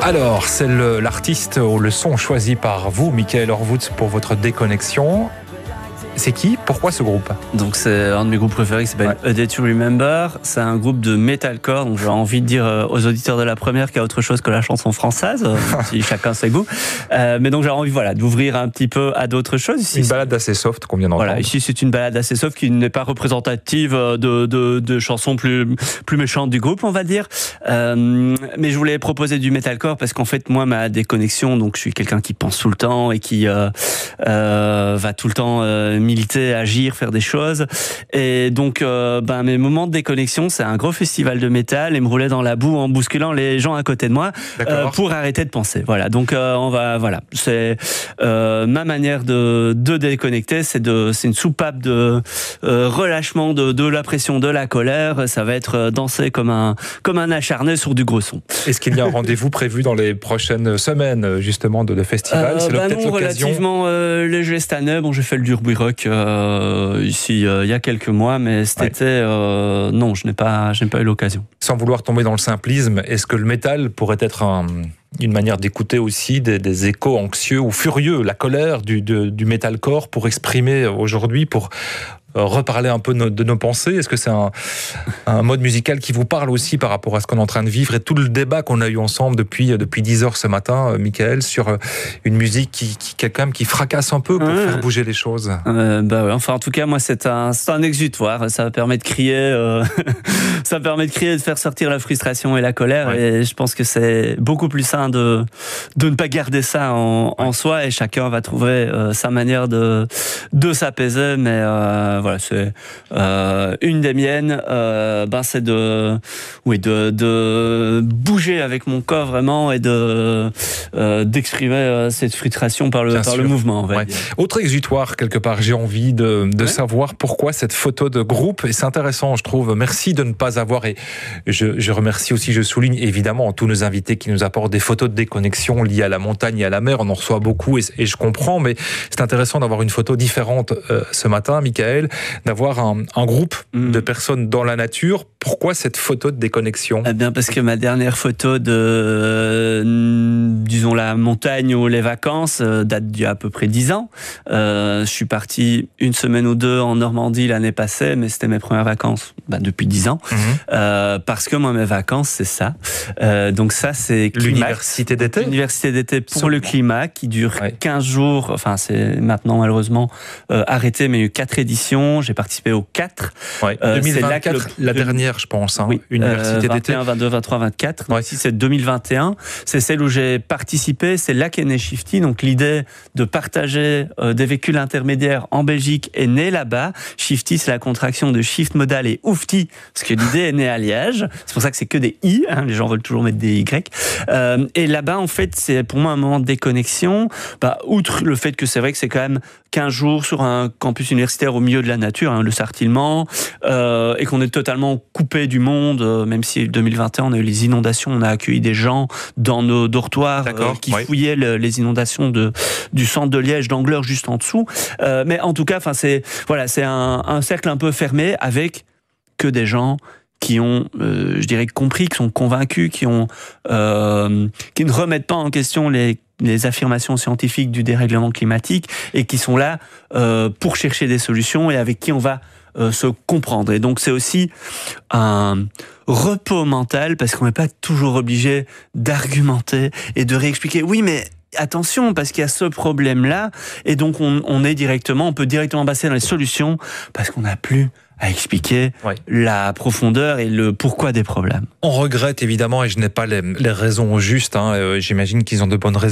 Alors, c'est l'artiste ou le son choisi par vous, Michael Horvutz, pour votre déconnexion. C'est qui ? Pourquoi ce groupe ? Donc c'est un de mes groupes préférés qui s'appelle A Day to Remember. C'est un groupe de metalcore, donc j'ai envie de dire aux auditeurs de la première qu'il y a autre chose que la chanson française, si chacun ses goûts. Mais donc j'ai envie d'ouvrir un petit peu à d'autres choses. Ici, une balade assez soft qu'on vient d'entendre. Voilà, ici c'est une balade assez soft qui n'est pas représentative de chansons plus méchantes du groupe, on va dire. Mais je voulais proposer du metalcore parce qu'en fait moi ma déconnexion, donc je suis quelqu'un qui pense tout le temps et qui va tout le temps militer, agir, faire des choses. Et donc, mes moments de déconnexion, c'est un gros festival de métal et me rouler dans la boue en bousculant les gens à côté de moi pour arrêter de penser. Voilà. Donc, c'est ma manière de déconnecter. C'est une soupape de relâchement de la pression, de la colère. Ça va être danser comme un acharné sur du gros son. Est-ce qu'il y a un rendez-vous prévu dans les prochaines semaines, justement, de festival ? C'est peut-être l'occasion. Relativement léger cette année. Bon, j'ai fait le Durbuy Rock ici il y a quelques mois, mais cet été, non, je n'ai pas eu l'occasion. Sans vouloir tomber dans le simplisme, est-ce que le métal pourrait être une manière d'écouter aussi des échos anxieux ou furieux, la colère du metalcore pour exprimer aujourd'hui, pour reparler un peu de nos pensées? Est-ce que c'est un mode musical qui vous parle aussi par rapport à ce qu'on est en train de vivre et tout le débat qu'on a eu ensemble depuis 10 heures ce matin, Michael, sur une musique qui fracasse un peu pour faire bouger les choses? En tout cas, moi, c'est un exutoire. Ça permet de crier, ça permet de crier, de faire sortir la frustration et la colère. Ouais. Et je pense que c'est beaucoup plus sain de ne pas garder ça en soi, et chacun va trouver sa manière de s'apaiser. Mais voilà, c'est une des miennes. C'est de bouger avec mon corps vraiment et d'exprimer cette frustration par le mouvement. Autre exutoire quelque part. J'ai envie de savoir pourquoi cette photo de groupe. Et c'est intéressant, je trouve. Merci de ne pas avoir. Et je remercie aussi, je souligne évidemment tous nos invités qui nous apportent des photos de déconnexion liées à la montagne et à la mer. On en reçoit beaucoup et je comprends. Mais c'est intéressant d'avoir une photo différente ce matin, Michael. D'avoir un groupe de personnes dans la nature. Pourquoi cette photo de déconnexion ? Eh bien, parce que ma dernière photo de, disons, la montagne ou les vacances date d'il y a à peu près 10 ans. Je suis parti une semaine ou deux en Normandie l'année passée, mais c'était mes premières vacances depuis 10 ans. Parce que moi, mes vacances, c'est ça. Donc ça, c'est l'université d'été. L'université d'été pour le climat, qui dure 15 jours. Enfin, c'est maintenant malheureusement arrêté, mais il y a eu 4 éditions. J'ai participé aux 4. 2024, la dernière, je pense. Université d'été. 21, 22, 23, 24. Donc ici, c'est 2021. C'est celle où j'ai participé. C'est là qu'est né Shifty. Donc l'idée de partager des véhicules intermédiaires en Belgique est née là-bas. Shifty, c'est la contraction de Shift Modal et Oufti, parce que l'idée est née à Liège. C'est pour ça que c'est que des I. Les gens veulent toujours mettre des Y. Et là-bas, en fait, c'est pour moi un moment de déconnexion. Outre le fait que c'est vrai que c'est quand même 15 jours sur un campus universitaire au milieu de la nature, le Sartillement, et qu'on est totalement coupé du monde, même si 2021 on a eu les inondations, on a accueilli des gens dans nos dortoirs qui fouillaient les inondations du centre de Liège, d'Angleur, juste en dessous. Mais en tout cas, c'est un cercle un peu fermé avec que des gens qui ont, je dirais, compris, qui sont convaincus, qui ne remettent pas en question les affirmations scientifiques du dérèglement climatique et qui sont là pour chercher des solutions et avec qui on va se comprendre. Et donc c'est aussi un repos mental parce qu'on n'est pas toujours obligé d'argumenter et de réexpliquer. Oui, mais attention, parce qu'il y a ce problème-là, et donc on peut directement passer dans les solutions parce qu'on n'a plus à expliquer la profondeur et le pourquoi des problèmes. On regrette évidemment, et je n'ai pas les raisons justes, j'imagine qu'ils ont de bonnes raisons.